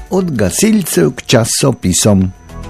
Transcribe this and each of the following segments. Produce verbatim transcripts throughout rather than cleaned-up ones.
od gasilcev k časopisom.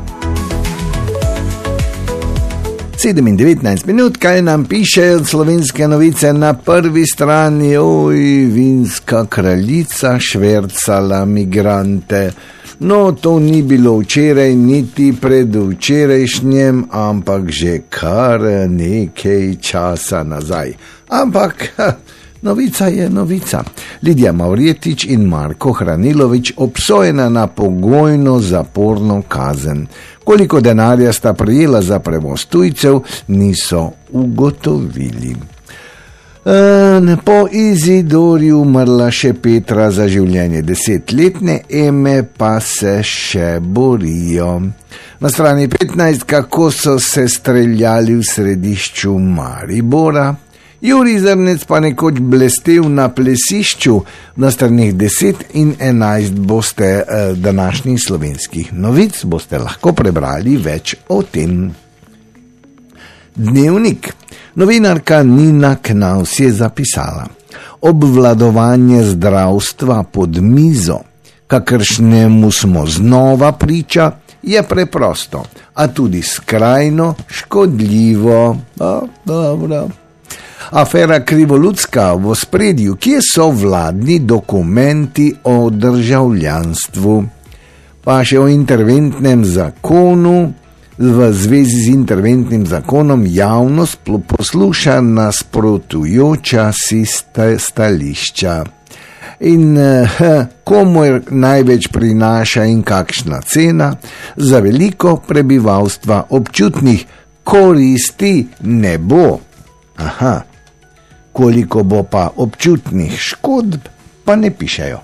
sedem in devetnajst minut, kaj nam pišejo Slovenske novice na prvi strani. Oj, vinska kraljica švercala migrante. No, to ni bilo včeraj, niti predvčerajšnjem, ampak že kar nekaj časa nazaj. Ampak ha, novica je novica. Lidija Mavretič in Marko Hranilović obsojena na pogojno zaporno kazen. Koliko denarja sta prejela za prevoz tujcev, niso ugotovili. E, po Izidorju umrla še Petra za življenje, desetletne Eme pa se še borijo. Na strani petnajst, kako so se streljali v središču Maribora. Jurij Zrnec pa nekoč blestev na plesišču. Na stranih deset in enajst boste eh, današnjih slovenskih novic, boste lahko prebrali več o tem. Dnevnik. Novinarka Nina Knaus je zapisala: obvladovanje zdravstva pod mizo, kakršnemu smo znova priča, je preprosto, a tudi skrajno škodljivo. O, dobro. Afera Krivoludska v ospredju, kje so vladni dokumenti o državljanstvu. Pa še o interventnem zakonu. V zvezi z interventnim zakonom javnost posluša nasprotujoča si stališča. In eh, komu največ prinaša in kakšna cena, za veliko prebivalstva občutnih koristi ne bo. Aha. Koliko bo pa občutnih škodb, pa ne pišejo.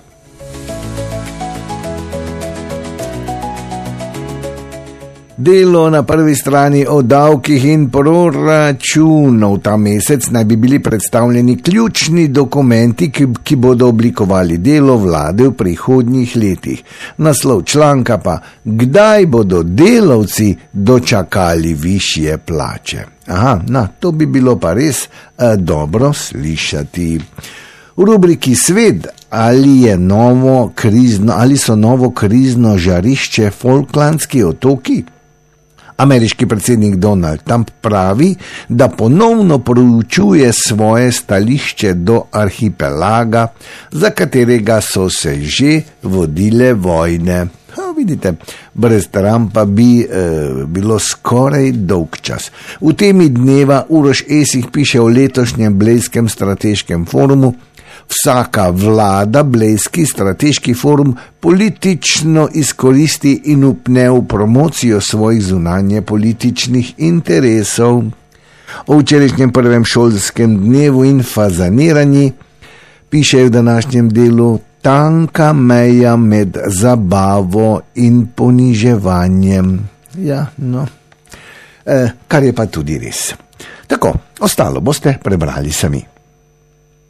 Delo na prvi strani o davkih in proračunov. Ta mesec naj bi bili predstavljeni ključni dokumenti, ki, ki bodo oblikovali delo vlade v prihodnjih letih. Naslov članka pa: kdaj bodo delavci dočakali višje plače? Aha, na, to bi bilo pa res eh, dobro slišati. V rubriki Svet, ali, je novo krizno, ali so novo krizno žarišče Falklandski otoki? Ameriški predsednik Donald Trump pravi, da ponovno proučuje svoje stališče do arhipelaga, za katerega so se že vodile vojne. Ha, vidite, brez Trumpa bi eh, bilo skoraj dolg čas. V temi dneva Uroš Esih piše o letošnjem Blejskem strateškem forumu. Vsaka vlada Blejski strateški forum politično izkoristi in upne v promocijo svojih zunanje političnih interesov. O včerajšnjem prvem šolskem dnevu in fazaniranji piše v današnjem delu: tanka meja med zabavo in poniževanjem. Ja, no, e, kar je pa tudi res. Tako, ostalo boste prebrali sami.